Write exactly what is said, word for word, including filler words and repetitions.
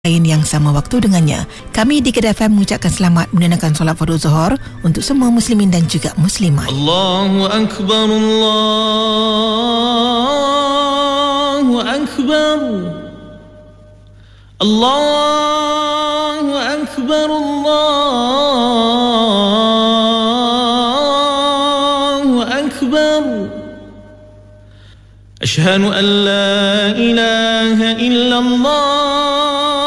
lain yang sama waktu dengannya. Kami di Kedah F M mengucapkan selamat menunaikan solat fardu Zuhur untuk semua muslimin dan juga muslimat. Allahu Akbar, Allahu Akbar, Allahu Akbar, Allahu Akbar. Asyhadu an la ilaha illallah